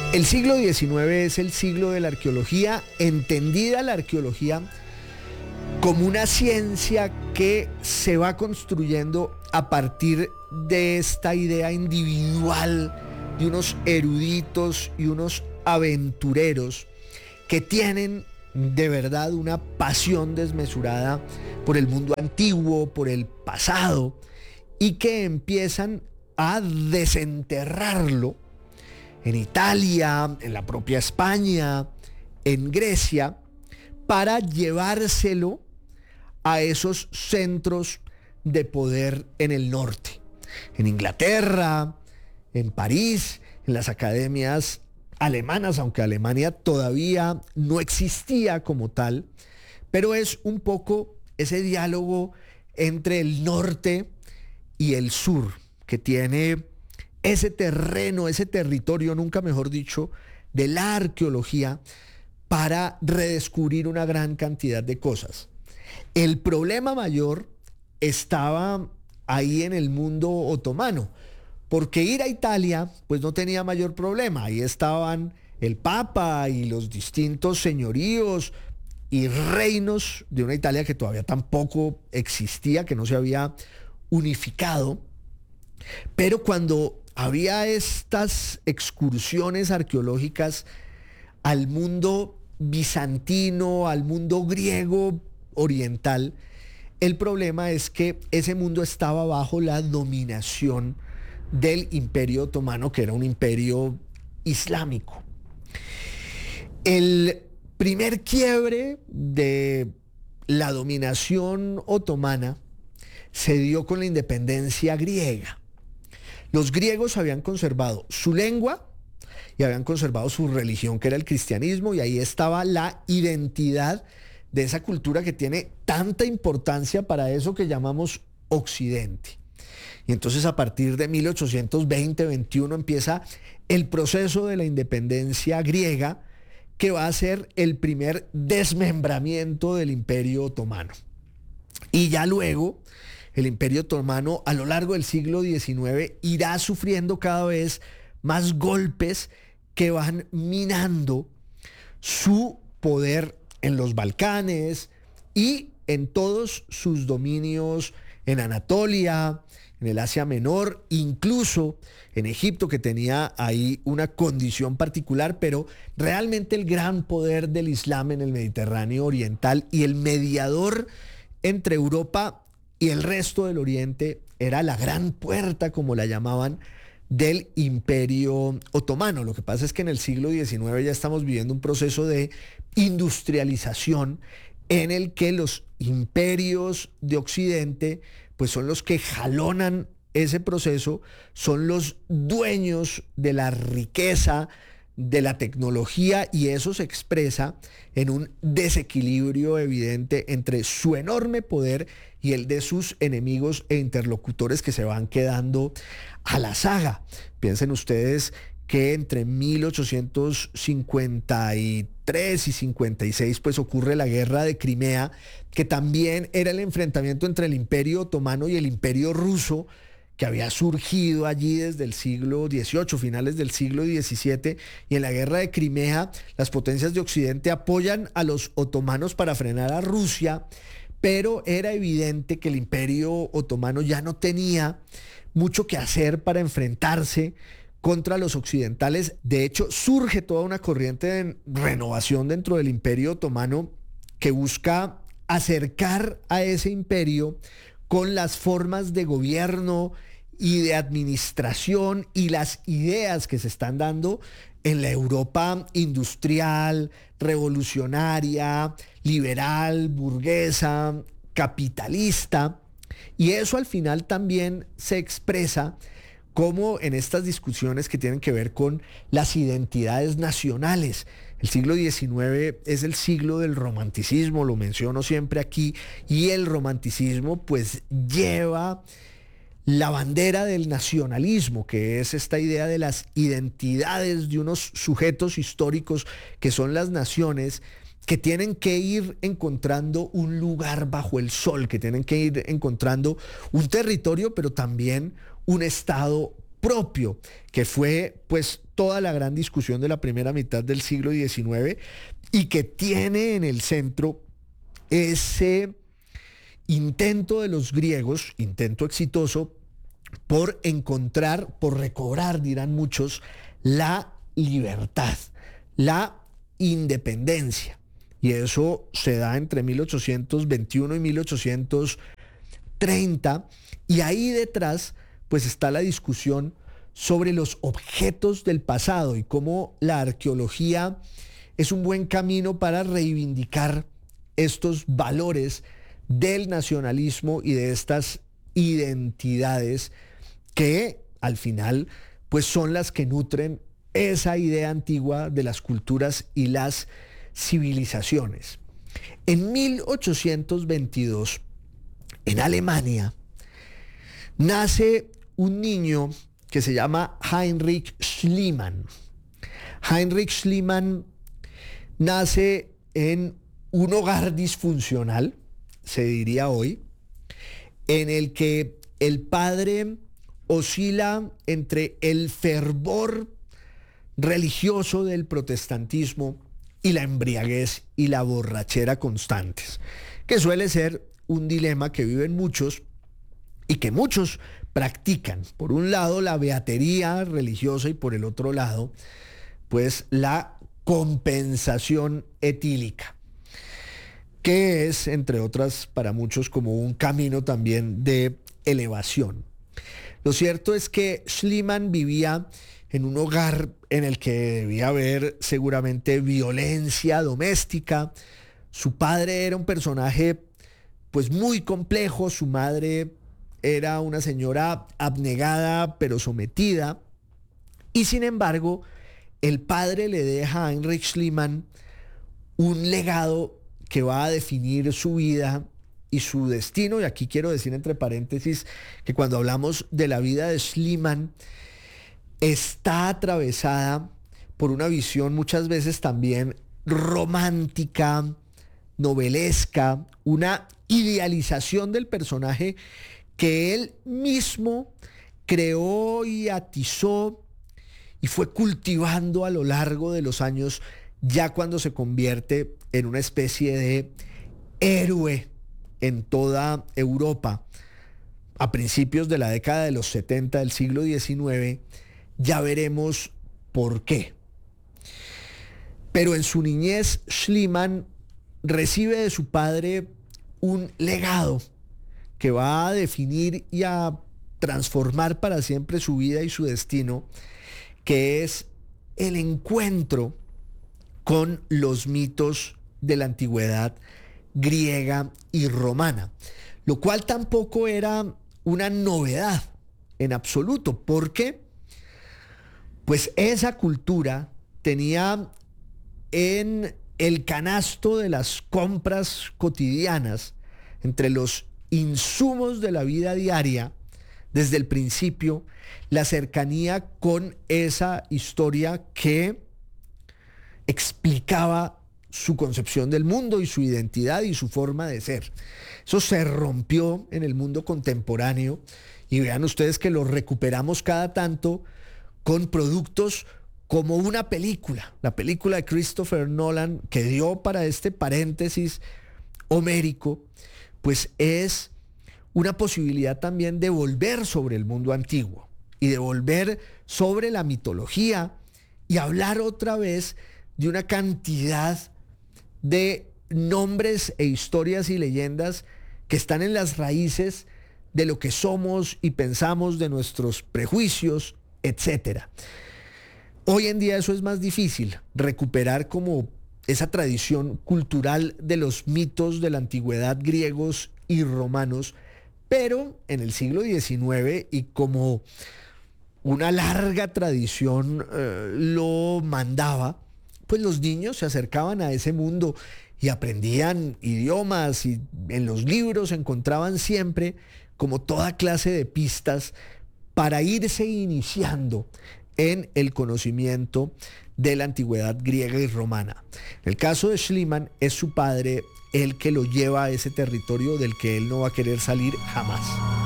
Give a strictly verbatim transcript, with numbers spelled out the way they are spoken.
El siglo diecinueve es el siglo de la arqueología, entendida la arqueología como una ciencia que se va construyendo a partir de esta idea individual de unos eruditos y unos aventureros que tienen de verdad una pasión desmesurada por el mundo antiguo, por el pasado, y que empiezan a desenterrarlo en Italia, en la propia España, en Grecia, para llevárselo a esos centros de poder en el norte, en Inglaterra, en París, en las academias alemanas, aunque Alemania todavía no existía como tal, pero es un poco ese diálogo entre el norte y el sur, que tiene ese terreno, ese territorio, nunca mejor dicho, de la arqueología para redescubrir una gran cantidad de cosas. El problema mayor estaba ahí en el mundo otomano, porque ir a Italia pues no tenía mayor problema. Ahí estaban el Papa y los distintos señoríos y reinos de una Italia que todavía tampoco existía, que no se había unificado. Pero cuando había estas excursiones arqueológicas al mundo bizantino, al mundo griego oriental, el problema es que ese mundo estaba bajo la dominación del Imperio Otomano, que era un imperio islámico. El primer quiebre de la dominación otomana se dio con la independencia griega. Los griegos habían conservado su lengua y habían conservado su religión, que era el cristianismo, y ahí estaba la identidad de esa cultura que tiene tanta importancia para eso que llamamos Occidente. Y entonces a partir de mil ochocientos veinte veintiuno empieza el proceso de la independencia griega, que va a ser el primer desmembramiento del Imperio Otomano. Y ya luego el Imperio Otomano a lo largo del siglo diecinueve irá sufriendo cada vez más golpes que van minando su poder en los Balcanes y en todos sus dominios en Anatolia, en el Asia Menor, incluso en Egipto, que tenía ahí una condición particular, pero realmente el gran poder del Islam en el Mediterráneo Oriental y el mediador entre Europa y el resto del Oriente era la gran puerta, como la llamaban, del Imperio Otomano. Lo que pasa es que en el siglo diecinueve ya estamos viviendo un proceso de industrialización en el que los imperios de Occidente pues son los que jalonan ese proceso, son los dueños de la riqueza, de la tecnología, y eso se expresa en un desequilibrio evidente entre su enorme poder y el de sus enemigos e interlocutores que se van quedando a la saga. Piensen ustedes que entre mil ochocientos cincuenta y tres y cincuenta y seis pues ocurre la guerra de Crimea, que también era el enfrentamiento entre el Imperio Otomano y el Imperio Ruso, que había surgido allí desde el siglo dieciocho, finales del siglo diecisiete, y en la guerra de Crimea las potencias de Occidente apoyan a los otomanos para frenar a Rusia, pero era evidente que el Imperio Otomano ya no tenía mucho que hacer para enfrentarse contra los occidentales. De hecho, surge toda una corriente de renovación dentro del Imperio Otomano que busca acercar a ese imperio con las formas de gobierno y de administración y las ideas que se están dando en la Europa industrial, revolucionaria, liberal, burguesa, capitalista. Y eso al final también se expresa como en estas discusiones que tienen que ver con las identidades nacionales. El siglo diecinueve es el siglo del romanticismo, lo menciono siempre aquí, y el romanticismo pues lleva la bandera del nacionalismo, que es esta idea de las identidades de unos sujetos históricos que son las naciones, que tienen que ir encontrando un lugar bajo el sol, que tienen que ir encontrando un territorio, pero también un estado propio, que fue pues toda la gran discusión de la primera mitad del siglo diecinueve y que tiene en el centro ese intento de los griegos, intento exitoso, por encontrar, por recobrar, dirán muchos, la libertad, la independencia. Y eso se da entre mil ochocientos veintiuno y mil ochocientos treinta, y ahí detrás pues está la discusión sobre los objetos del pasado y cómo la arqueología es un buen camino para reivindicar estos valores del nacionalismo y de estas identidades que al final pues son las que nutren esa idea antigua de las culturas y las civilizaciones. En mil ochocientos veintidós, en Alemania, nace un niño que se llama Heinrich Schliemann. Heinrich Schliemann nace en un hogar disfuncional, se diría hoy, en el que el padre oscila entre el fervor religioso del protestantismo y la embriaguez y la borrachera constantes, que suele ser un dilema que viven muchos y que muchos practican. Por un lado, la beatería religiosa y por el otro lado, pues la compensación etílica, que es, entre otras, para muchos como un camino también de elevación. Lo cierto es que Schliemann vivía en un hogar en el que debía haber seguramente violencia doméstica. Su padre era un personaje pues muy complejo, su madre era una señora abnegada pero sometida, y sin embargo el padre le deja a Heinrich Schliemann un legado que va a definir su vida y su destino. Y aquí quiero decir entre paréntesis que cuando hablamos de la vida de Schliemann, está atravesada por una visión muchas veces también romántica, novelesca, una idealización del personaje que él mismo creó y atizó y fue cultivando a lo largo de los años, ya cuando se convierte en una especie de héroe en toda Europa. A principios de la década de los setenta del siglo diecinueve, ya veremos por qué. Pero en su niñez, Schliemann recibe de su padre un legado que va a definir y a transformar para siempre su vida y su destino, que es el encuentro con los mitos de la antigüedad griega y romana, lo cual tampoco era una novedad en absoluto, porque pues esa cultura tenía en el canasto de las compras cotidianas, entre los insumos de la vida diaria, desde el principio, la cercanía con esa historia que explicaba su concepción del mundo y su identidad y su forma de ser. Eso se rompió en el mundo contemporáneo y vean ustedes que lo recuperamos cada tanto con productos como una película, la película de Christopher Nolan, que dio para este paréntesis homérico, pues es una posibilidad también de volver sobre el mundo antiguo y de volver sobre la mitología y hablar otra vez de una cantidad de nombres e historias y leyendas que están en las raíces de lo que somos y pensamos, de nuestros prejuicios, etcétera. Hoy en día eso es más difícil, recuperar como esa tradición cultural de los mitos de la antigüedad griegos y romanos, pero en el siglo diecinueve, y como una larga tradición eh, lo mandaba, pues los niños se acercaban a ese mundo y aprendían idiomas, y en los libros encontraban siempre como toda clase de pistas para irse iniciando en el conocimiento de la antigüedad griega y romana. En el caso de Schliemann, es su padre el que lo lleva a ese territorio del que él no va a querer salir jamás.